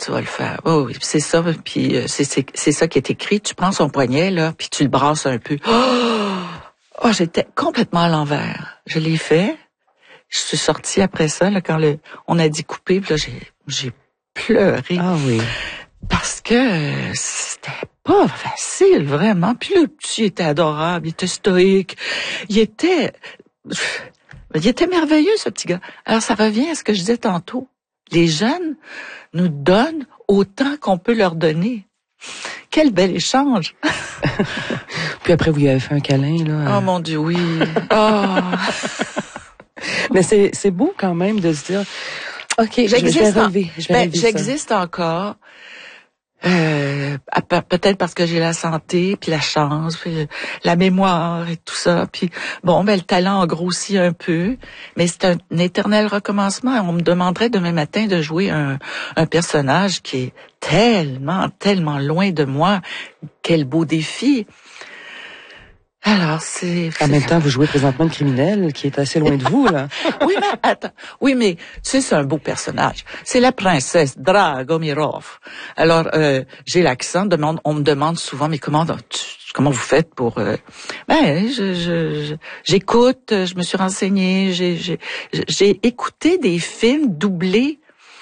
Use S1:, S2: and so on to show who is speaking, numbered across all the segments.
S1: tu vas le faire. Oh oui, c'est ça. Puis c'est ça qui est écrit. Tu prends son poignet là, puis tu le brasses un peu. Oh, j'étais complètement à l'envers. Je l'ai fait. Je suis sortie après ça là quand on a dit couper. Puis là j'ai pleuré.
S2: Ah oui.
S1: Parce que c'était pas facile vraiment. Puis le petit était adorable, il était stoïque, il était merveilleux ce petit gars. Alors ça revient à ce que je disais tantôt. Les jeunes nous donnent autant qu'on peut leur donner. Quel bel échange.
S2: Puis après, vous lui avez fait un câlin, là.
S1: Oh mon Dieu, oui. Oh.
S2: Mais c'est beau quand même de se dire, OK,
S1: j'existe encore. Peut-être parce que j'ai la santé, puis la chance, puis la mémoire et tout ça. Puis bon, le talent a grossi un peu, mais c'est un éternel recommencement. On me demanderait demain matin de jouer un personnage qui est tellement, tellement loin de moi. Quel beau défi. Alors,
S2: en même temps, vous jouez présentement le criminel qui est assez loin de vous, là.
S1: Oui, mais attends. Oui, mais tu sais, c'est un beau personnage. C'est la princesse Dragomirov. Alors, j'ai l'accent. On me demande souvent, mais comment vous faites pour j'écoute. Je me suis renseignée. J'ai écouté des films doublés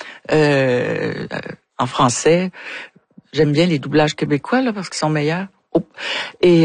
S1: en français. J'aime bien les doublages québécois là parce qu'ils sont meilleurs. Oh. Et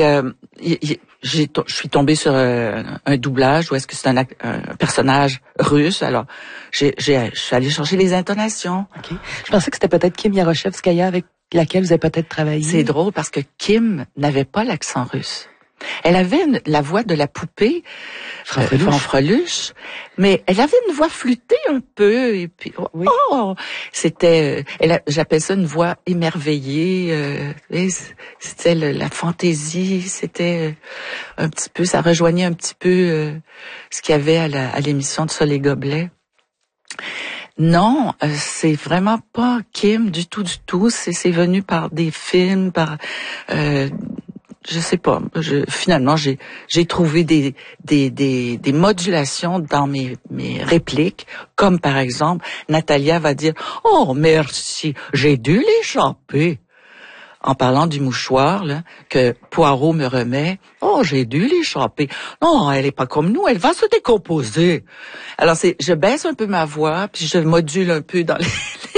S1: je suis tombée sur un doublage où est-ce que c'est un personnage russe. Alors, je suis allée chercher les intonations.
S2: Okay. Je pensais que c'était peut-être Kim Yaroshevskaya avec laquelle vous avez peut-être travaillé.
S1: C'est drôle parce que Kim n'avait pas l'accent russe. Elle avait la voix de la poupée Fanfreluche, mais elle avait une voix flûtée un peu et puis
S2: oui.
S1: c'était j'appelle ça une voix émerveillée, c'était la fantaisie, c'était un petit peu, ça rejoignait un petit peu ce qu'il y avait à l'émission de Sol et Gobelets. Non, c'est vraiment pas Kim du tout, c'est venu par des films, par je sais pas. Finalement, j'ai trouvé des modulations dans mes répliques, comme par exemple, Natalia va dire « Oh, merci, j'ai dû l'échapper ». En parlant du mouchoir là, que Poirot me remet, « Oh, j'ai dû l'échapper. Non, elle est pas comme nous, elle va se décomposer. » Alors, je baisse un peu ma voix, puis je module un peu dans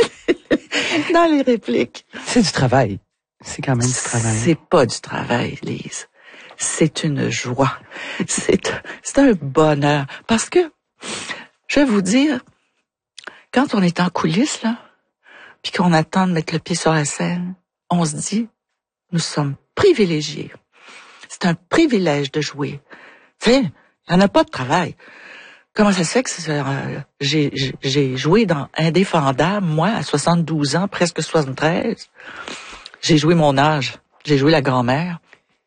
S1: les répliques.
S2: C'est du travail. C'est quand même du travail.
S1: C'est pas du travail, Lise. C'est une joie. C'est un bonheur. Parce que, je vais vous dire, quand on est en coulisses, là, puis qu'on attend de mettre le pied sur la scène, on se dit, nous sommes privilégiés. C'est un privilège de jouer. Tu sais, il n'y en a pas de travail. Comment ça se fait que j'ai joué dans Indéfendable, moi, à 72 ans, presque 73. J'ai joué mon âge. J'ai joué la grand-mère.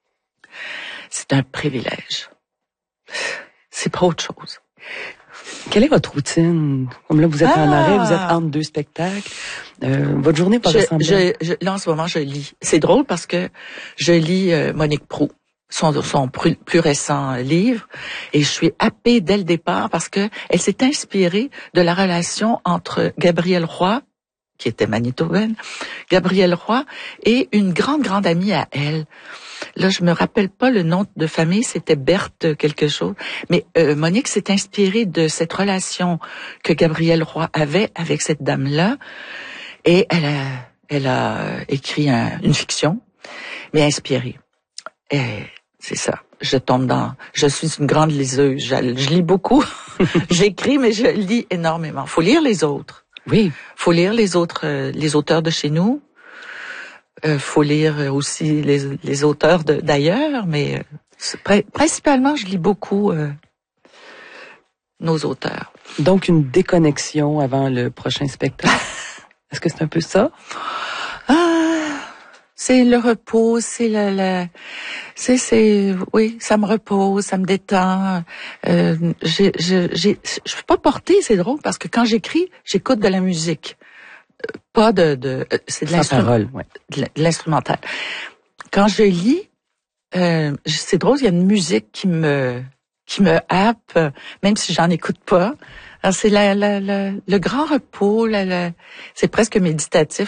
S1: C'est un privilège. C'est pas autre chose.
S2: Quelle est votre routine? Comme là, vous êtes en arrêt, vous êtes entre deux spectacles. Votre journée pas ressembler.
S1: Là, en ce moment, je lis. C'est drôle parce que je lis Monique Proulx, son plus récent livre, et je suis happée dès le départ parce que elle s'est inspirée de la relation entre Gabrielle Roy, qui était manitobaine, Gabrielle Roy, et une grande amie à elle. Là, je me rappelle pas le nom de famille, c'était Berthe quelque chose. Mais Monique s'est inspirée de cette relation que Gabrielle Roy avait avec cette dame-là, et elle a écrit une fiction, mais inspirée. Et c'est ça. Je suis une grande liseuse. Je lis beaucoup. J'écris, mais je lis énormément. Faut lire les autres.
S2: Oui.
S1: Faut lire les auteurs de chez nous. Faut lire aussi les auteurs d'ailleurs, mais principalement, je lis beaucoup nos auteurs.
S2: Donc, une déconnexion avant le prochain spectacle. Est-ce que c'est un peu ça?
S1: C'est le repos, c'est oui, ça me repose, ça me détend. Je peux pas porter, c'est drôle parce que quand j'écris, j'écoute de la musique. Pas c'est de l'instrumental. Quand je lis, c'est drôle, il y a une musique qui me happe, même si j'en écoute pas. Alors c'est le grand repos, c'est presque méditatif.